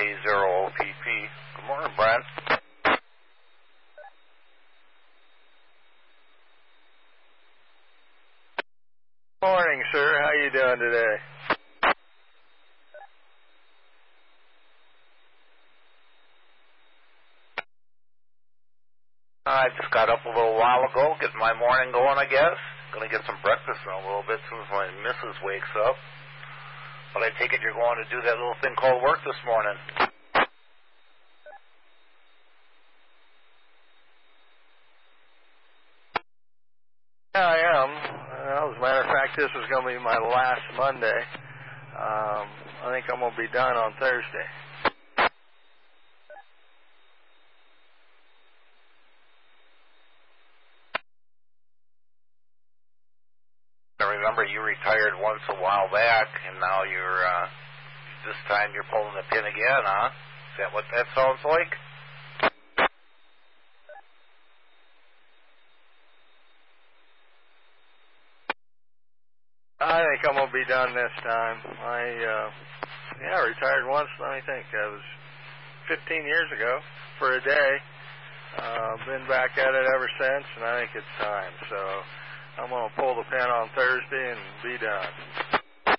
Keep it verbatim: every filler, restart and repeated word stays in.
zero O P P. Good morning, Brent. Morning, sir. How you doing today? I just got up a little while ago, getting my morning going, I guess. Going to get some breakfast in a little bit as soon as my missus wakes up. But I take it you're going to do that little thing called work this morning. Yeah, I am. Well, as a matter of fact, this is going to be my last Monday. Um, I think I'm going to be done on Thursday. I remember you retired once a while back, and now you're, uh, this time you're pulling the pin again, huh? Is that what that sounds like? I think I'm going to be done this time. I, uh, yeah, retired once, let me think. That was fifteen years ago for a day. Uh, been back at it ever since, and I think it's time. So I'm going to pull the pin on Thursday and be done.